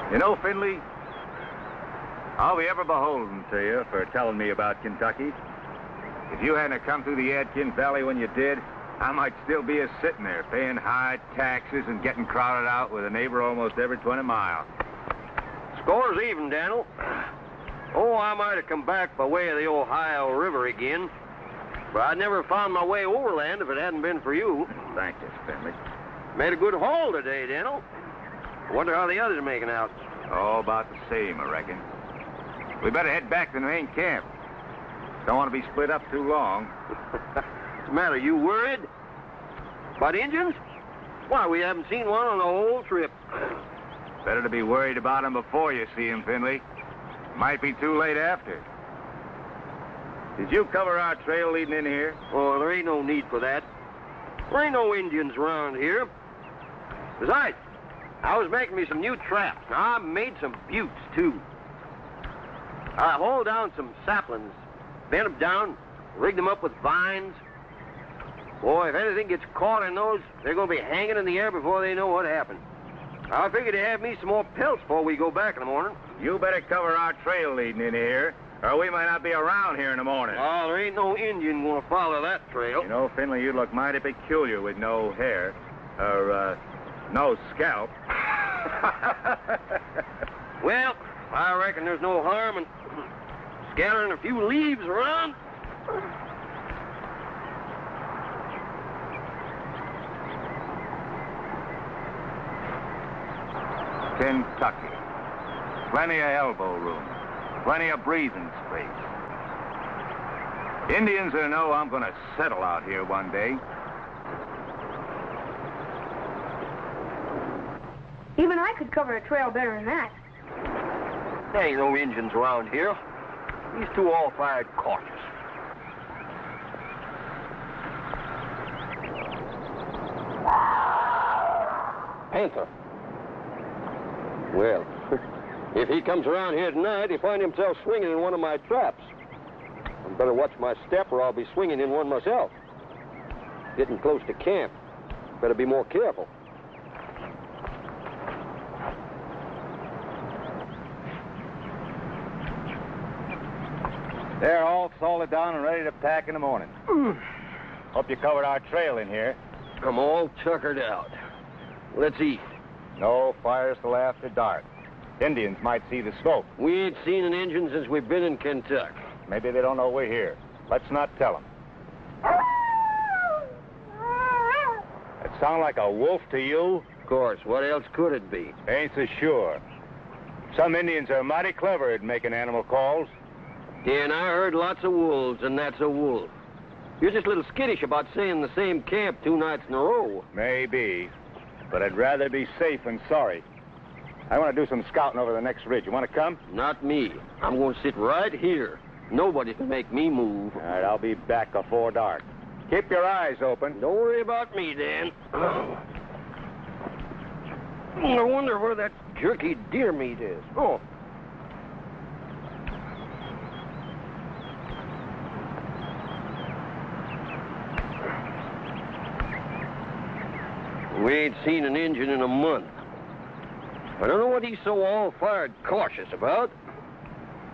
You know, Finley, I'll be ever beholden to you for telling me about Kentucky. If you hadn't come through the Adkins Valley when you did, I might still be sitting there paying high taxes and getting crowded out with a neighbor almost every 20 miles. Score's even, Daniel. Oh, I might have come back by way of the Ohio River again, but I'd never found my way overland if it hadn't been for you. Thank you, Finley. Made a good haul today, Daniel. Wonder how the others are making out. Oh, about the same, I reckon. We better head back to the main camp. Don't want to be split up too long. What's the matter, you worried? About Indians? Why, we haven't seen one on the whole trip. Better to be worried about them before you see them, Finley. Might be too late after. Did you cover our trail leading in here? Oh, there ain't no need for that. There ain't no Indians around here. Besides, I was making me some new traps. Now, I made some buttes, too. I hauled down some saplings, bent them down, rigged them up with vines. Boy, if anything gets caught in those, they're going to be hanging in the air before they know what happened. I figured to have me some more pelts before we go back in the morning. You better cover our trail leading in here, or we might not be around here in the morning. Oh, there ain't no Indian going to follow that trail. You know, Finley, you look mighty peculiar with no hair, or, no scalp. Well, I reckon there's no harm in scattering a few leaves around. Kentucky. Plenty of elbow room. Plenty of breathing space. Indians will know I'm going to settle out here one day. Even I could cover a trail better than that. There ain't no Indians around here. These two all fired cautious. Panther. Well, if he comes around here tonight, he'll find himself swinging in one of my traps. I'd better watch my step or I'll be swinging in one myself. Getting close to camp. Better be more careful. They're all salted down and ready to pack in the morning. Hope you covered our trail in here. I'm all tuckered out. Let's eat. No fires till after dark. Indians might see the smoke. We ain't seen an Indian since we've been in Kentucky. Maybe they don't know we're here. Let's not tell them. It sound like a wolf to you? Of course. What else could it be? Ain't so sure. Some Indians are mighty clever at making animal calls. Yeah, and I heard lots of wolves, and that's a wolf. You're just a little skittish about staying in the same camp 2 nights in a row. Maybe, but I'd rather be safe than sorry. I want to do some scouting over the next ridge. You want to come? Not me. I'm going to sit right here. Nobody can make me move. All right, I'll be back before dark. Keep your eyes open. Don't worry about me, Dan. I wonder where that jerky deer meat is. Oh. We ain't seen an Injun in a month. I don't know what he's so all-fired cautious about.